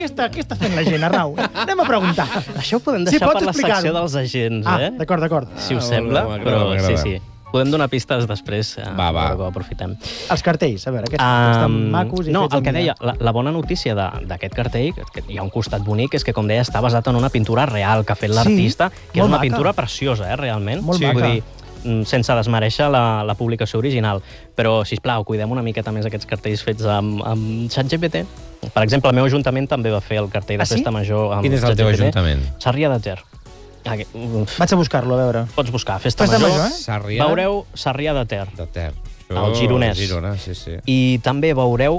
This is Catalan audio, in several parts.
Què està fent la gent, Arnau? Anem a preguntar. Això ho podem deixar per la secció dels agents, d'acord. Si us sembla, però sí. Podem donar pistes després, va. Ho aprofitem. Els cartells, a veure, aquests estan macos i no, fets el que deia, la bona notícia d'aquest cartell, que hi ha un costat bonic, és que, com deia, està basat en una pintura real que ha fet l'artista, que és una pintura preciosa, realment. Molt maca. Vull dir, sense desmereixer la publicació original. Però, sisplau, cuidem una miqueta més aquests cartells fets amb ChatGPT. Per exemple, el meu ajuntament també va fer el cartell de Festa Major amb ChatGPT. Quin és el teu ajuntament? Sarrià de Ter. Vaig a buscar-lo, a veure. Pots buscar Festa Major. Sarrià? Veureu Sarrià de Ter. De Ter. El gironès. Girona, sí. I també veureu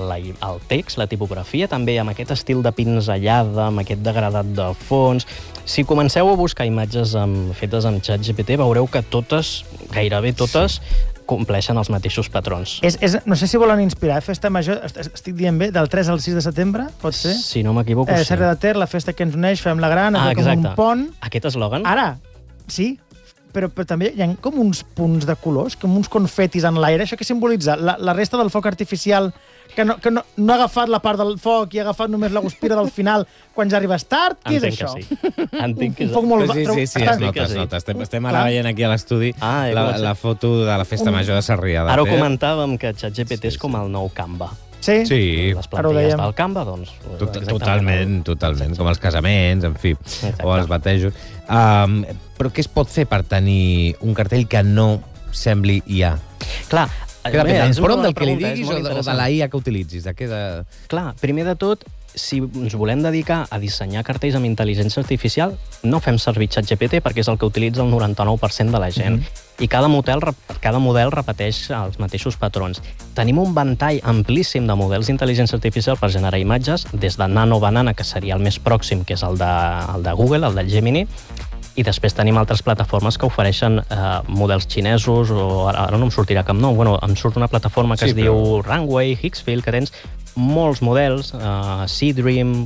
el text, la tipografia, també amb aquest estil de pinzellada, amb aquest degradat de fons. Si comenceu a buscar imatges fetes amb ChatGPT, veureu que totes, gairebé totes, compleixen els mateixos patrons. No sé si volen inspirar. Festa Major, estic dient bé, del 3 al 6 de setembre, pot ser? Si no m'equivoco, sí. Sarrià de Ter, la festa que ens uneix, fem la gran, com un pont. Aquest eslògan? Ara, sí, però també hi ha com uns punts de colors, com uns confetis en l'aire. Això què simbolitza? La resta del foc artificial que no ha agafat la part del foc i ha agafat només la guspira del final quan ja arribes tard? Què és això? Entenc que sí. Un foc molt... Sí, es nota. Estem ara veient aquí a l'estudi la foto de la Festa Major de Sarrià de Ter. Ara comentàvem que ChatGPT és com el nou Canva. Sí, les plantilles del Canva, doncs... Totalment, com els casaments, en fi, o els batejos. Però què es pot fer per tenir un cartell que no sembli IA? Clar, depèn del prompt del que li diguis o de la IA que utilitzis. Clar, primer de tot, si ens volem dedicar a dissenyar cartells amb intel·ligència artificial, no fem servir ChatGPT perquè és el que utilitza el 99% de la gent. I cada model repeteix els mateixos patrons. Tenim un ventall amplíssim de models d'intel·ligència artificial per generar imatges, des de Nano Banana, que seria el més pròxim, que és el de Google, el del Gemini, i després tenim altres plataformes que ofereixen models xinesos, o ara no em sortirà cap nom, em surt una plataforma que es diu Runway, Higgsfield, que tens molts models, Seedream,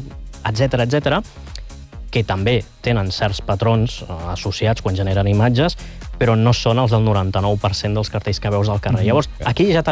etc., que també tenen certs patrons associats quan generen imatges, però no són els del 99% dels cartells que veus al carrer. Llavors, aquí ja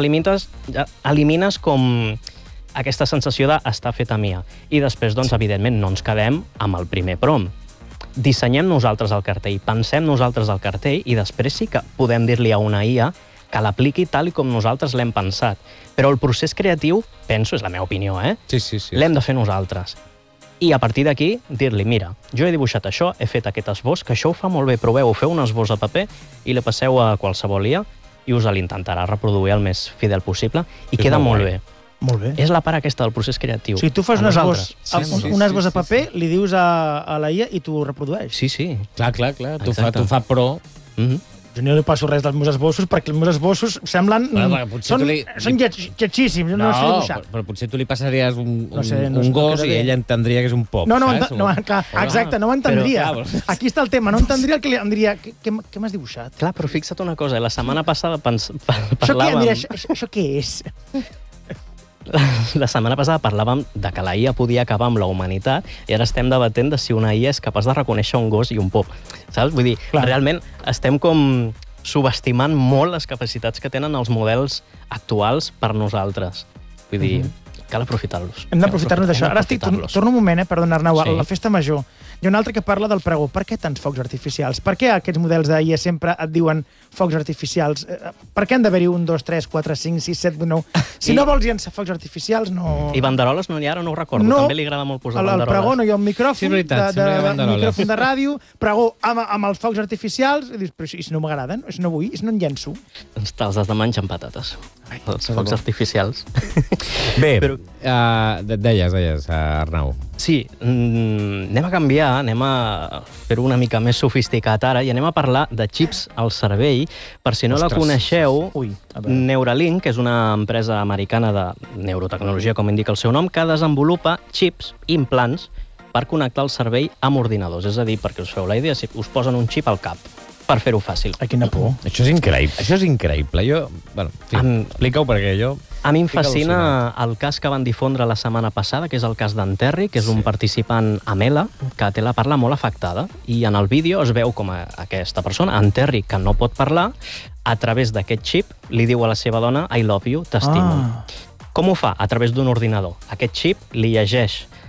elimines com aquesta sensació d'estar feta mia. I després, doncs, evidentment, no ens quedem amb el primer prompt. Dissenyem nosaltres el cartell, pensem nosaltres el cartell i després sí que podem dir-li a una IA que l'apliqui tal com nosaltres l'hem pensat. Però el procés creatiu, penso, és la meva opinió, l'hem de fer nosaltres. I a partir d'aquí, dir-li, mira, jo he dibuixat això, he fet aquest esbós, que això ho fa molt bé, proveu, feu un esbós a paper i li passeu a qualsevol IA i us l'intentarà reproduir el més fidel possible i queda molt bé. Molt bé. És la part aquesta del procés creatiu. O sigui, tu fas un esbós a paper, li dius a la IA i tu ho reprodueix. Sí. Clar. Tu fa pro. Jo no li passo res dels meus esbossos perquè els meus esbossos semblen... Són lletxíssims, no sé dibuixar. Però potser tu li passaries un gos i ella entendria que és un pop. Exacte, no ho entendria. Aquí està el tema, no entendria el que li diria. Què m'has dibuixat? Clar, però fixa't una cosa, la setmana passada parlàvem... Això què és? La setmana passada parlàvem de que la IA podia acabar amb la humanitat i ara estem debatent de si una IA és capaç de reconèixer un gos i un pop. Saps? Vull dir, realment estem com subestimant molt les capacitats que tenen els models actuals per nosaltres. Vull dir, cal aprofitar-los. Hem d'aprofitar-nos d'això. Ara torno un moment, perdona, Arnau, a la Festa Major. Hi ha un altre que parla del pregó. Per què tants focs artificials? Per què aquests models d'IA sempre et diuen focs artificials? Per què han d'haver-hi 1, 2, 3, 4, 5, 6, 7, 9... Si no vols llançar focs artificials, no... I banderoles no n'hi ha, ara no ho recordo. També li agrada molt posar banderoles. Al pregó no hi ha un micròfon de ràdio, pregó amb els focs artificials, i dius, però si no m'agraden, si no vull, si no en llenço. Te'ls has de menjar amb patates, els focs artificials. Bé, deies, Arnau. Sí, anem a canviar, anem a fer una mica més sofisticat ara i anem a parlar de xips al cervell. Per si no la coneixeu, Neuralink, que és una empresa americana de neurotecnologia, com indica el seu nom, que desenvolupa xips, implants, per connectar el cervell amb ordinadors. És a dir, perquè us feu la idea, si us posen un xip al cap, per fer-ho fàcil. Quina por. Això és increïble. Explica-ho perquè jo... A mi em fascina el cas que van difondre la setmana passada, que és el cas d'en Terry, que és un participant a Mela, que té la parla molt afectada. I en el vídeo es veu com aquesta persona, en Terry, que no pot parlar, a través d'aquest xip li diu a la seva dona I love you, t'estimo. Com ho fa? A través d'un ordinador. Aquest xip li llegeix